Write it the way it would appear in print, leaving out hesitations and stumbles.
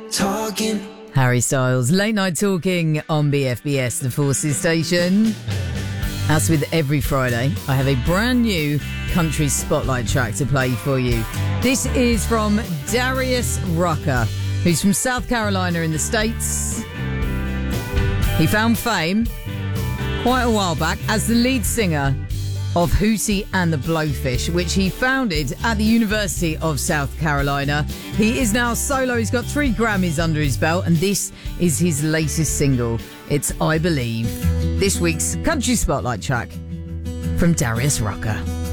talking. Harry Styles, Late Night Talking on BFBS, the Forces station. As with every Friday, I have a brand new country spotlight track to play for you. This is from Darius Rucker, who's from South Carolina in the States. He found fame quite a while back as the lead singer of Hootie and the Blowfish, which he founded at the University of South Carolina. He is now solo. He's got 3 Grammys under his belt, and this is his latest single. It's I Believe. This week's country spotlight track from Darius Rucker.